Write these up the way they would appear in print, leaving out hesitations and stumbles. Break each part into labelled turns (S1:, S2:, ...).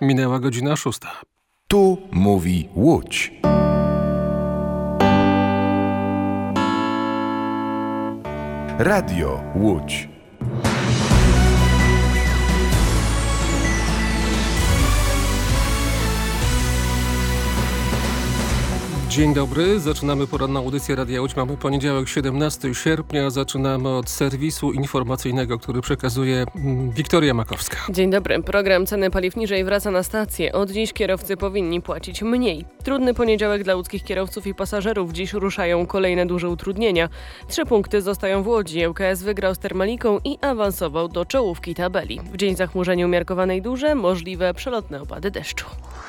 S1: Minęła godzina 6.
S2: Tu mówi Łódź. Radio Łódź.
S1: Dzień dobry, zaczynamy poranną audycję Radia Łódź. Mamy poniedziałek 17 sierpnia. Zaczynamy od serwisu informacyjnego, który przekazuje Wiktoria Makowska.
S3: Dzień dobry. Program Ceny Paliw Niżej wraca na stację. Od dziś kierowcy powinni płacić mniej. Trudny poniedziałek dla łódzkich kierowców i pasażerów. Dziś ruszają kolejne duże utrudnienia. 3 punkty zostają w Łodzi. ŁKS wygrał z Termaliką i awansował do czołówki tabeli. W dzień zachmurzenia umiarkowane i duże, możliwe przelotne opady deszczu.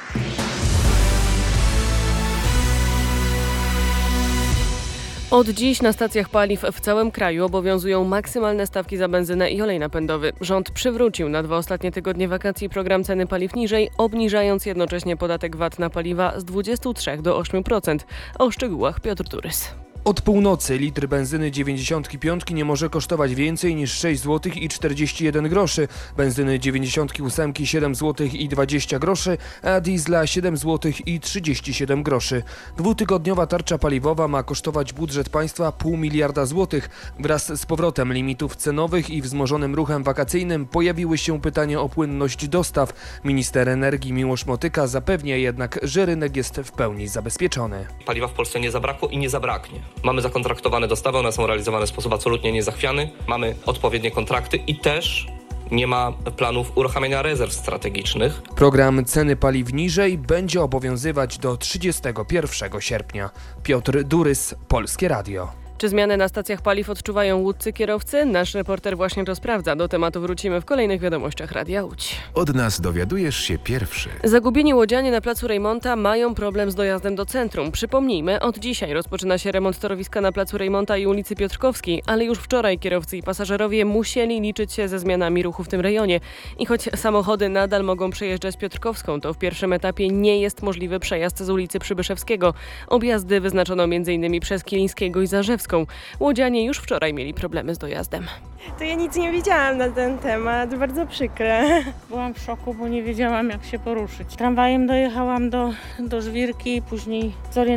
S3: Od dziś na stacjach paliw w całym kraju obowiązują maksymalne stawki za benzynę i olej napędowy. Rząd przywrócił na 2 ostatnie tygodnie wakacji program Ceny Paliw Niżej, obniżając jednocześnie podatek VAT na paliwa z 23 do 8%. O szczegółach Piotr Turys.
S4: Od północy litr benzyny 95 nie może kosztować więcej niż 6 zł i 41 groszy, benzyny 98 7 zł i 20 groszy, a diesla 7 zł i 37 groszy. Dwutygodniowa tarcza paliwowa ma kosztować budżet państwa 0,5 miliarda złotych. Wraz z powrotem limitów cenowych i wzmożonym ruchem wakacyjnym pojawiły się pytania o płynność dostaw. Minister energii Miłosz Motyka zapewnia jednak, że rynek jest w pełni zabezpieczony.
S5: Paliwa w Polsce nie zabrakło i nie zabraknie. Mamy zakontraktowane dostawy, one są realizowane w sposób absolutnie niezachwiany. Mamy odpowiednie kontrakty i też nie ma planów uruchamiania rezerw strategicznych.
S4: Program Ceny Paliw Niżej będzie obowiązywać do 31 sierpnia. Piotr Durys, Polskie Radio.
S3: Czy zmiany na stacjach paliw odczuwają łódzcy kierowcy? Nasz reporter właśnie to sprawdza. Do tematu wrócimy w kolejnych wiadomościach Radia Łódź.
S2: Od nas dowiadujesz się pierwszy.
S3: Zagubieni łodzianie na placu Rejmonta mają problem z dojazdem do centrum. Przypomnijmy, od dzisiaj rozpoczyna się remont torowiska na placu Rejmonta i ulicy Piotrkowskiej, ale już wczoraj kierowcy i pasażerowie musieli liczyć się ze zmianami ruchu w tym rejonie. I choć samochody nadal mogą przejeżdżać Piotrkowską, to w pierwszym etapie nie jest możliwy przejazd z ulicy Przybyszewskiego. Objazdy wyznaczono m.in. przez Kilińskiego i Zarzewską. Łodzianie już wczoraj mieli problemy z dojazdem.
S6: To ja nic nie wiedziałam na ten temat, bardzo przykre.
S7: Byłam w szoku, bo nie wiedziałam, jak się poruszyć. Tramwajem dojechałam do Żwirki, później zorientowałam